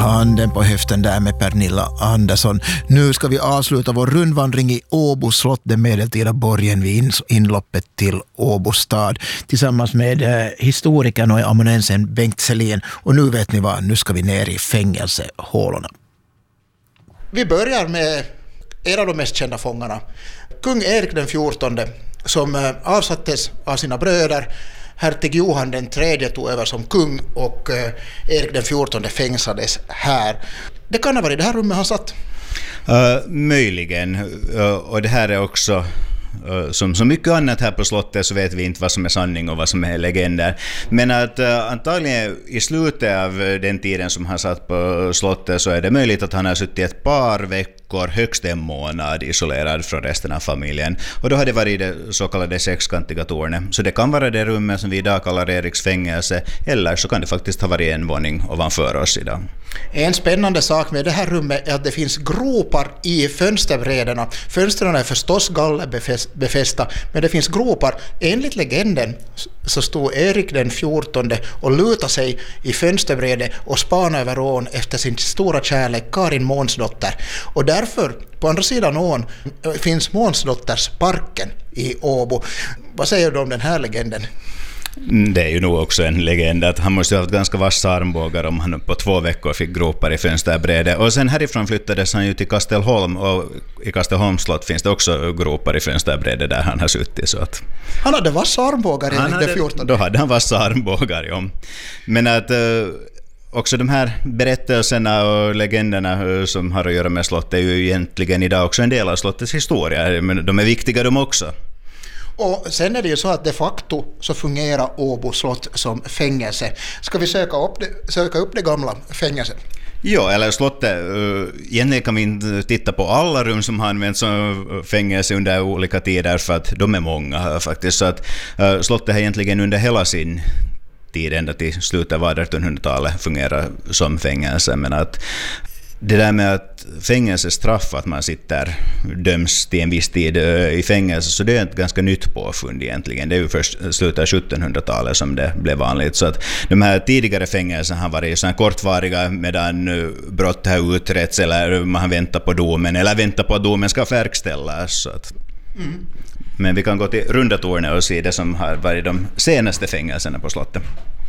Handen på höften där med Pernilla Andersson. Nu ska vi avsluta vår rundvandring i Åbo slott, den medeltida borgen vid inloppet till Åbo stad, tillsammans med historikern och amanuensen Bengt Selin. Och nu vet ni vad, nu ska vi ner i fängelsehålorna. Vi börjar med en av de mest kända fångarna, kung Erik den 14, som avsattes av sina bröder. Hertig Johan den tredje tog över som kung och Erik den 14 fängslades här. Det kan ha varit det här rummet han satt. Möjligen. Och det här är också, som så mycket annat här på slottet, så vet vi inte vad som är sanning och vad som är legender. Men att antagligen i slutet av den tiden som han satt på slottet så är det möjligt att han har suttit ett par veckor, högst en månad, isolerad från resten av familjen. Och då har det varit det så kallade sexkantiga tornet. Så det kan vara det rummet som vi idag kallar Eriks fängelse, eller så kan det faktiskt ha varit en våning ovanför oss idag. En spännande sak med det här rummet är att det finns gropar i fönsterbrädorna. Fönstren är förstås gallerbefästa, men det finns gropar. Enligt legenden så stod Erik den 14 och lutade sig i fönsterbrädet och spanade över ån efter sin stora kärlek Karin Månsdotter. Och därför, på andra sidan ån, finns Månsdottersparken i Åbo. Vad säger du om den här legenden? Det är ju nog också en legend att han måste ha haft ganska vassa armbågar om han på 2 veckor fick gropar i fönsterbrädet. Och sen härifrån flyttades han ju till Kastelholm, och i Kastelholms slott finns det också gropar i fönsterbrädet där han har suttit. Så att han hade vassa armbågar i det 14. Då hade han vassa armbågar, ja. Men att också de här berättelserna och legenderna som har att göra med slottet är ju egentligen idag också en del av slottets historia, men de är viktiga de också. Och sen är det ju så att de facto så fungerar Åbo slott som fängelse. Ska vi söka upp det gamla fängelset? Ja, eller slottet. Egentligen kan vi inte titta på alla rum som har använts som fängelse under olika tider, för att de är många faktiskt. Så att slottet har egentligen under hela sin tid, ända till slutet av 1800-talet, fungerar som fängelse. Men att det där med att fängelsestraff, att man sitter döms till en viss tid i fängelse, så det är ett ganska nytt påfund egentligen. Det är ju först slutet av 1700-talet som det blev vanligt. Så att de här tidigare fängelserna har varit så här kortvariga medan brott har utretts, eller man väntar på domen, eller väntar på att domen ska verkställas. Så att. Men vi kan gå till Runda tornet och se det som har varit de senaste fängelserna på slottet.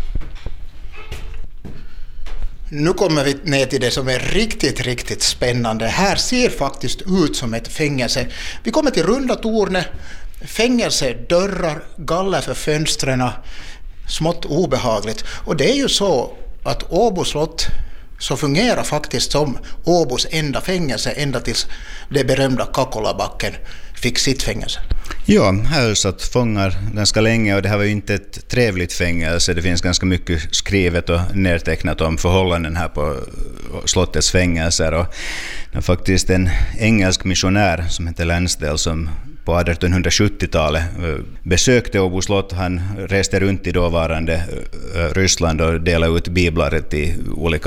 Nu kommer vi ner till det som är riktigt spännande. Här ser faktiskt ut som ett fängelse. Vi kommer till Runda tornet, fängelsedörrar, galler för fönstren, smått obehagligt. Och det är ju så att Åbo slott så fungerar faktiskt som Åbos enda fängelse ända tills det berömda Kakolabacken fick sitt fängelse. Ja, här satt fångar ganska länge, och det här var ju inte ett trevligt fängelse. Det finns ganska mycket skrivet och nedtecknat om förhållanden här på slottets fängelser. Och det var faktiskt en engelsk missionär som heter Lansdale som på 1870-talet besökte Åbo slott. Han reste runt i dåvarande Ryssland och delade ut biblar till olika